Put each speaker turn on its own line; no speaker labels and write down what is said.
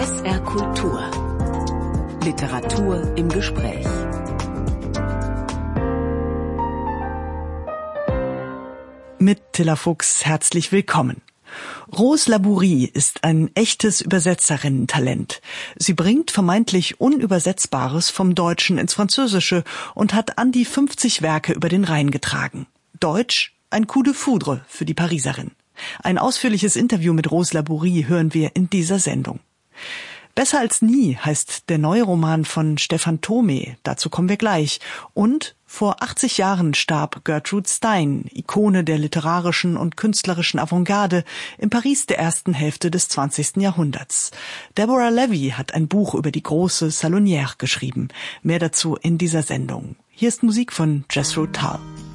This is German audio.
SR Kultur. Literatur im Gespräch.
Mit Tilla Fuchs herzlich willkommen. Rose Labourie ist ein echtes Übersetzerinnen-Talent. Sie bringt vermeintlich Unübersetzbares vom Deutschen ins Französische und hat an die 50 Werke über den Rhein getragen. Deutsch, ein Coup de foudre für die Pariserin. Ein ausführliches Interview mit Rose Labourie hören wir in dieser Sendung. Besser als nie heißt der neue Roman von Stefan Thome, dazu kommen wir gleich. Und vor 80 Jahren starb Gertrude Stein, Ikone der literarischen und künstlerischen Avantgarde im Paris der ersten Hälfte des 20. Jahrhunderts. Deborah Levy hat ein Buch über die große Salonière geschrieben. Mehr dazu in dieser Sendung. Hier ist Musik von Jethro Tull.